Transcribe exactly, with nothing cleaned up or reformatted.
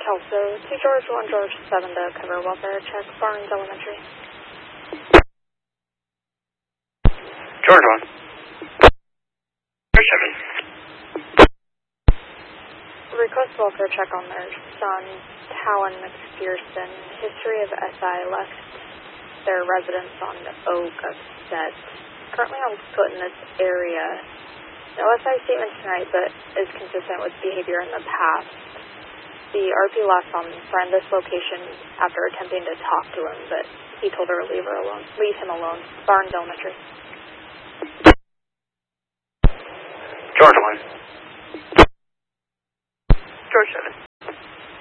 Kelso, two George, one George, seven to cover welfare check, Barnes Elementary. George one. seven. Request welfare check on their son, Talon McPherson. History of S I left their residence on Oak upset. Currently on foot in this area. No S I statement tonight, but is consistent with behavior in the past. The R P left on friend this location after attempting to talk to him, but he told her to leave her alone, leave him alone. Barnes Elementary. George one.